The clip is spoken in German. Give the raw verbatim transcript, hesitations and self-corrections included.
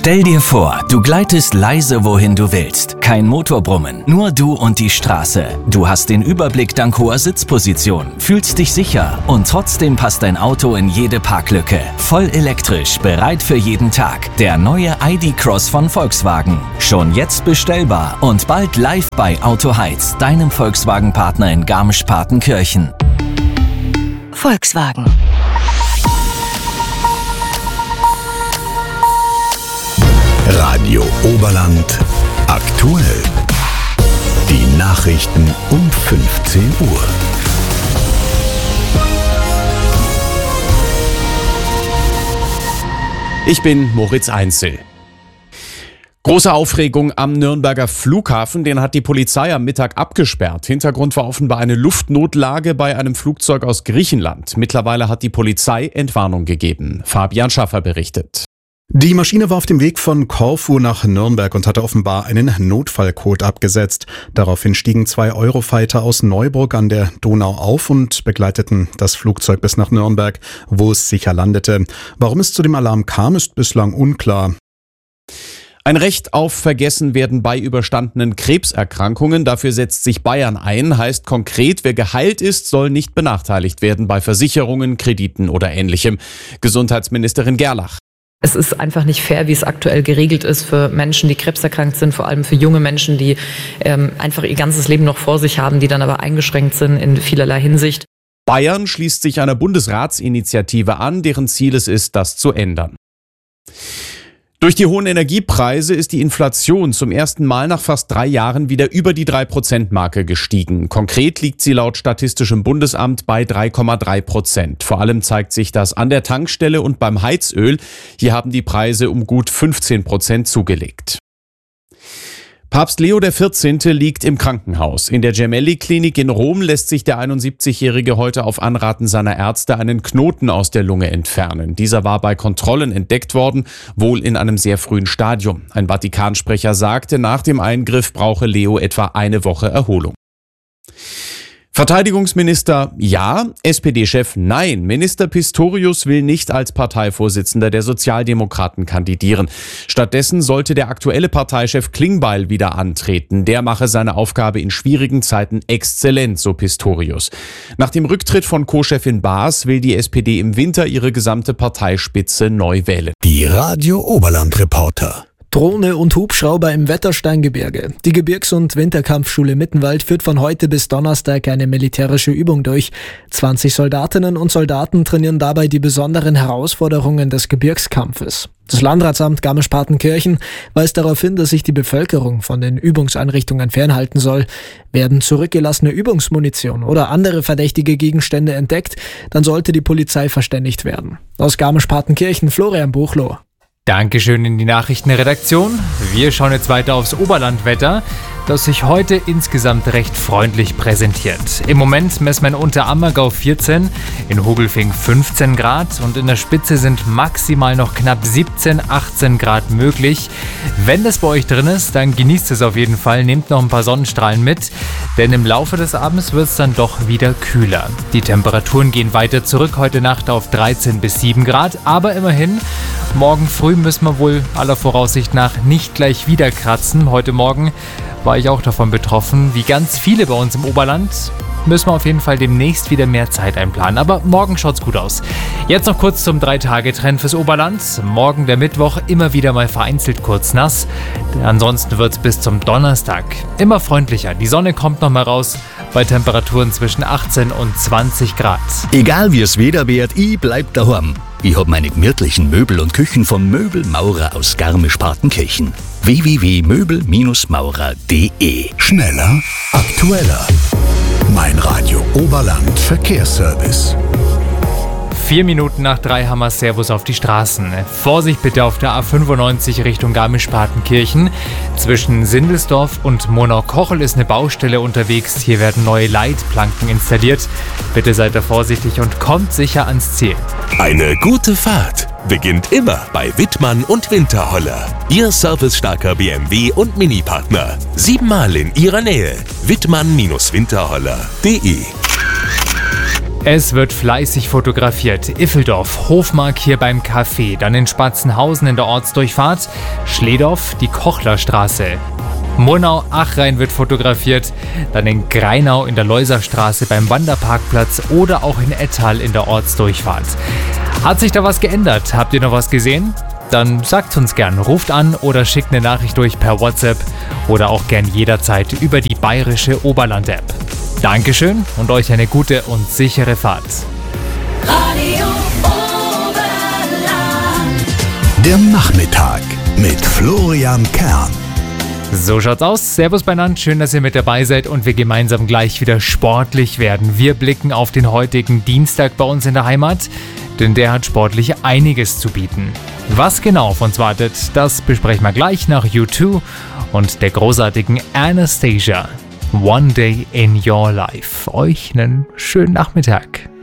Stell dir vor, du gleitest leise wohin du willst. Kein Motorbrummen, nur du und die Straße. Du hast den Überblick dank hoher Sitzposition, fühlst dich sicher und trotzdem passt dein Auto in jede Parklücke. Voll elektrisch, bereit für jeden Tag. Der neue I D Cross von Volkswagen. Schon jetzt bestellbar und bald live bei Autoheiz, deinem Volkswagen-Partner in Garmisch-Partenkirchen. Volkswagen. Radio Oberland aktuell. Die Nachrichten um fünfzehn Uhr. Ich bin Moritz Einzel. Große Aufregung am Nürnberger Flughafen, den hat die Polizei am Mittag abgesperrt. Hintergrund war offenbar eine Luftnotlage bei einem Flugzeug aus Griechenland. Mittlerweile hat die Polizei Entwarnung gegeben. Fabian Schaffer berichtet. Die Maschine war auf dem Weg von Korfu nach Nürnberg und hatte offenbar einen Notfallcode abgesetzt. Daraufhin stiegen zwei Eurofighter aus Neuburg an der Donau auf und begleiteten das Flugzeug bis nach Nürnberg, wo es sicher landete. Warum es zu dem Alarm kam, ist bislang unklar. Ein Recht auf Vergessenwerden bei überstandenen Krebserkrankungen, dafür setzt sich Bayern ein, heißt konkret, wer geheilt ist, soll nicht benachteiligt werden bei Versicherungen, Krediten oder Ähnlichem. Gesundheitsministerin Gerlach. Es ist einfach nicht fair, wie es aktuell geregelt ist für Menschen, die krebserkrankt sind, vor allem für junge Menschen, die ähm, einfach ihr ganzes Leben noch vor sich haben, die dann aber eingeschränkt sind in vielerlei Hinsicht. Bayern schließt sich einer Bundesratsinitiative an, deren Ziel es ist, das zu ändern. Durch die hohen Energiepreise ist die Inflation zum ersten Mal nach fast drei Jahren wieder über die drei Prozent Marke gestiegen. Konkret liegt sie laut Statistischem Bundesamt bei drei Komma drei Prozent. Vor allem zeigt sich das an der Tankstelle und beim Heizöl. Hier haben die Preise um gut fünfzehn Prozent zugelegt. Papst Leo der vierzehnte liegt im Krankenhaus. In der Gemelli-Klinik in Rom lässt sich der einundsiebzigjährige heute auf Anraten seiner Ärzte einen Knoten aus der Lunge entfernen. Dieser war bei Kontrollen entdeckt worden, wohl in einem sehr frühen Stadium. Ein Vatikansprecher sagte, nach dem Eingriff brauche Leo etwa eine Woche Erholung. Verteidigungsminister ja, S P D-Chef nein. Minister Pistorius will nicht als Parteivorsitzender der Sozialdemokraten kandidieren. Stattdessen sollte der aktuelle Parteichef Klingbeil wieder antreten. Der mache seine Aufgabe in schwierigen Zeiten exzellent, so Pistorius. Nach dem Rücktritt von Co-Chefin Baas will die S P D im Winter ihre gesamte Parteispitze neu wählen. Die Radio Oberland Reporter. Drohne und Hubschrauber im Wettersteingebirge. Die Gebirgs- und Winterkampfschule Mittenwald führt von heute bis Donnerstag eine militärische Übung durch. zwanzig Soldatinnen und Soldaten trainieren dabei die besonderen Herausforderungen des Gebirgskampfes. Das Landratsamt Garmisch-Partenkirchen weist darauf hin, dass sich die Bevölkerung von den Übungseinrichtungen fernhalten soll. Werden zurückgelassene Übungsmunition oder andere verdächtige Gegenstände entdeckt, dann sollte die Polizei verständigt werden. Aus Garmisch-Partenkirchen Florian Buchloh. Dankeschön in die Nachrichtenredaktion. Wir schauen jetzt weiter aufs Oberlandwetter, das sich heute insgesamt recht freundlich präsentiert. Im Moment messen wir in Unterammergau vierzehn, in Hogelfing fünfzehn Grad und in der Spitze sind maximal noch knapp siebzehn, achtzehn Grad möglich. Wenn das bei euch drin ist, dann genießt es auf jeden Fall, nehmt noch ein paar Sonnenstrahlen mit, denn im Laufe des Abends wird es dann doch wieder kühler. Die Temperaturen gehen weiter zurück, heute Nacht auf dreizehn bis sieben Grad, aber immerhin, morgen früh müssen wir wohl aller Voraussicht nach nicht gleich wieder kratzen. Heute Morgen war ich auch davon betroffen, wie ganz viele bei uns im Oberland. Müssen wir auf jeden Fall demnächst wieder mehr Zeit einplanen. Aber morgen schaut's gut aus. Jetzt noch kurz zum drei Tage Trend fürs Oberland. Morgen der Mittwoch immer wieder mal vereinzelt kurz nass. Ansonsten wird's bis zum Donnerstag immer freundlicher. Die Sonne kommt noch mal raus bei Temperaturen zwischen achtzehn und zwanzig Grad. Egal wie es Wetter wird, ich bleib daheim. Ich hab meine gemütlichen Möbel und Küchen vom Möbelmaurer aus Garmisch-Partenkirchen. w w w punkt möbel maurer punkt d e. Schneller, aktueller. Mein Radio Oberland Verkehrsservice. Vier Minuten nach drei haben wir Servus auf die Straßen. Vorsicht bitte auf der A fünfundneunzig Richtung Garmisch-Partenkirchen. Zwischen Sindelsdorf und Monau-Kochel ist eine Baustelle unterwegs. Hier werden neue Leitplanken installiert. Bitte seid da vorsichtig und kommt sicher ans Ziel. Eine gute Fahrt beginnt immer bei Wittmann und Winterholler. Ihr servicestarker B M W und Mini-Partner. Siebenmal in Ihrer Nähe. Wittmann Bindestrich Winterholler punkt de. Es wird fleißig fotografiert. Iffeldorf, Hofmark hier beim Café, dann in Spatzenhausen in der Ortsdurchfahrt, Schledorf, die Kochlerstraße. Murnau-Achrhein wird fotografiert, dann in Greinau in der Leuserstraße beim Wanderparkplatz oder auch in Ettal in der Ortsdurchfahrt. Hat sich da was geändert? Habt ihr noch was gesehen? Dann sagt uns gern, ruft an oder schickt eine Nachricht durch per WhatsApp oder auch gern jederzeit über die bayerische Oberland-App. Dankeschön und euch eine gute und sichere Fahrt. Radio Oberland. Der Nachmittag mit Florian Kern. So schaut's aus. Servus beieinander, schön, dass ihr mit dabei seid und wir gemeinsam gleich wieder sportlich werden. Wir blicken auf den heutigen Dienstag bei uns in der Heimat, denn der hat sportlich einiges zu bieten. Was genau auf uns wartet, das besprechen wir gleich nach U zwei und der großartigen Anastasia. One Day in Your Life. Euch einen schönen Nachmittag.